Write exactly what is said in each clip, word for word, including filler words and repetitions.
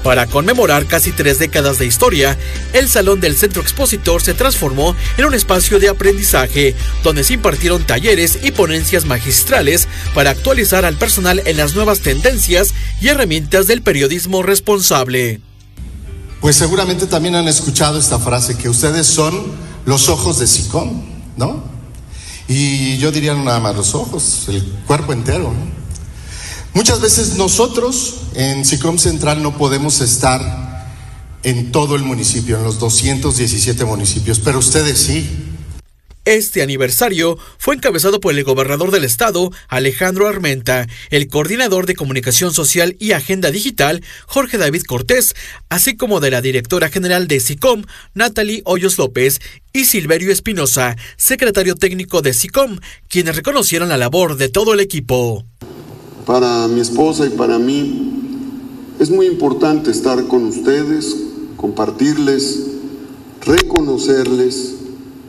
Para conmemorar casi tres décadas de historia, el Salón del Centro Expositor se transformó en un espacio de aprendizaje, donde se impartieron talleres y ponencias magistrales para actualizar al personal en las nuevas tendencias y herramientas del periodismo responsable. Pues seguramente también han escuchado esta frase, que ustedes son los ojos de SICOM, ¿no? Y yo diría no nada más los ojos, el cuerpo entero, ¿no? Muchas veces nosotros en SICOM Central no podemos estar en todo el municipio, en los doscientos diecisiete municipios, pero ustedes sí. Este aniversario fue encabezado por el gobernador del estado, Alejandro Armenta, el coordinador de comunicación social y agenda digital, Jorge David Cortés, así como de la directora general de SICOM, Natalie Hoyos López, y Silverio Espinosa, secretario técnico de SICOM, quienes reconocieron la labor de todo el equipo. Para mi esposa y para mí es muy importante estar con ustedes, compartirles, reconocerles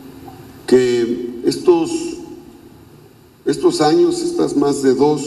que estos, estos años, estas más de dos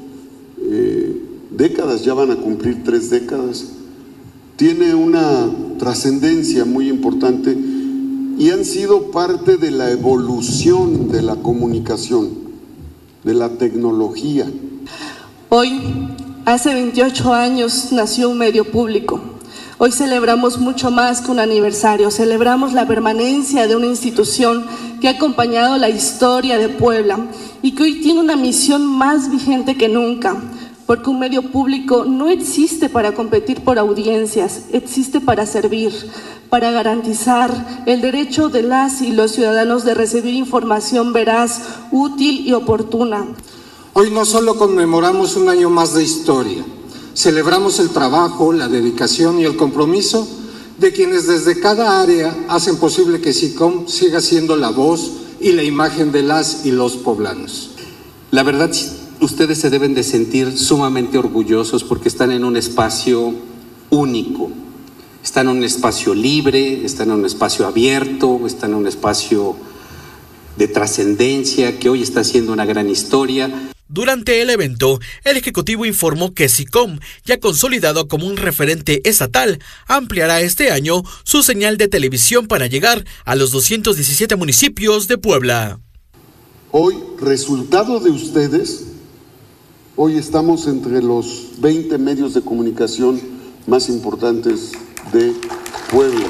eh, décadas, ya van a cumplir tres décadas, tiene una trascendencia muy importante y han sido parte de la evolución de la comunicación, de la tecnología. Hoy, hace veintiocho años, nació un medio público. Hoy celebramos mucho más que un aniversario, celebramos la permanencia de una institución que ha acompañado la historia de Puebla y que hoy tiene una misión más vigente que nunca, porque un medio público no existe para competir por audiencias, existe para servir, para garantizar el derecho de las y los ciudadanos de recibir información veraz, útil y oportuna. Hoy no solo conmemoramos un año más de historia, celebramos el trabajo, la dedicación y el compromiso de quienes desde cada área hacen posible que SICOM siga siendo la voz y la imagen de las y los poblanos. La verdad, ustedes se deben de sentir sumamente orgullosos porque están en un espacio único. Están en un espacio libre, están en un espacio abierto, están en un espacio de trascendencia que hoy está haciendo una gran historia. Durante el evento, el Ejecutivo informó que SICOM, ya consolidado como un referente estatal, ampliará este año su señal de televisión para llegar a los doscientos diecisiete municipios de Puebla. Hoy, resultado de ustedes, hoy estamos entre los veinte medios de comunicación más importantes de Puebla.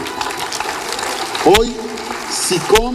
Hoy, SICOM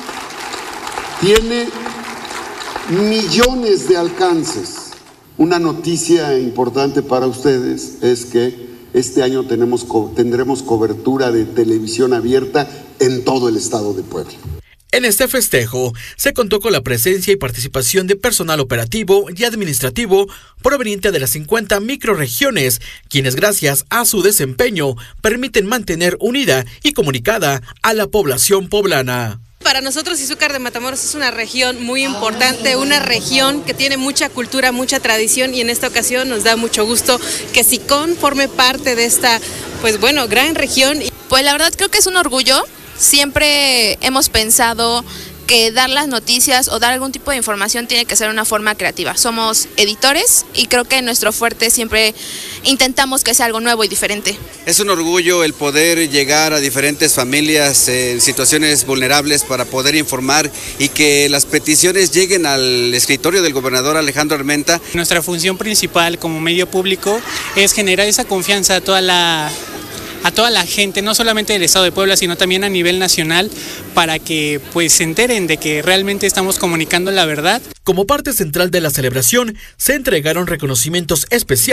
tiene millones de alcances. Una noticia importante para ustedes es que este año tenemos, tendremos cobertura de televisión abierta en todo el estado de Puebla. En este festejo se contó con la presencia y participación de personal operativo y administrativo proveniente de las cincuenta microrregiones, quienes gracias a su desempeño permiten mantener unida y comunicada a la población poblana. Para nosotros Izúcar de Matamoros es una región muy importante, una región que tiene mucha cultura, mucha tradición y en esta ocasión nos da mucho gusto que SICOM forme parte de esta, pues bueno, gran región. Pues la verdad creo que es un orgullo, siempre hemos pensado que dar las noticias o dar algún tipo de información tiene que ser una forma creativa. Somos editores y creo que nuestro fuerte siempre intentamos que sea algo nuevo y diferente. Es un orgullo el poder llegar a diferentes familias en situaciones vulnerables para poder informar y que las peticiones lleguen al escritorio del gobernador Alejandro Armenta. Nuestra función principal como medio público es generar esa confianza a toda la a toda la gente, no solamente del estado de Puebla, sino también a nivel nacional, para que pues se enteren de que realmente estamos comunicando la verdad. Como parte central de la celebración, se entregaron reconocimientos especiales